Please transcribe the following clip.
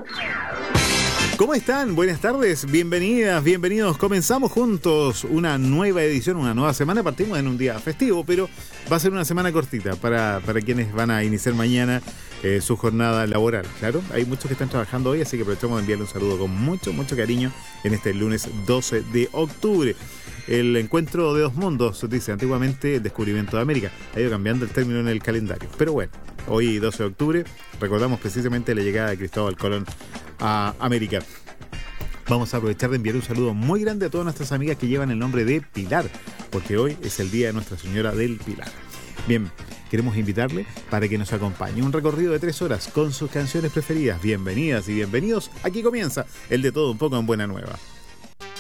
¿Cómo están? Buenas tardes, bienvenidas, bienvenidos. Comenzamos juntos una nueva edición, una nueva semana. Partimos en un día festivo, pero va a ser una semana cortita para quienes van a iniciar mañana su jornada laboral. Claro, hay muchos que están trabajando hoy, así que aprovechamos de enviarle un saludo con mucho cariño en este lunes 12 de octubre. El encuentro de dos mundos, dice antiguamente el descubrimiento de América. Ha ido cambiando el término en el calendario. Pero bueno, hoy 12 de octubre recordamos precisamente la llegada de Cristóbal Colón a América. Vamos a aprovechar de enviar un saludo muy grande a todas nuestras amigas que llevan el nombre de Pilar, porque hoy es el día de Nuestra Señora del Pilar. Bien, queremos invitarle para que nos acompañe un recorrido de 3 horas con sus canciones preferidas. Bienvenidas y bienvenidos. Aquí comienza el de todo un poco en Buena Nueva.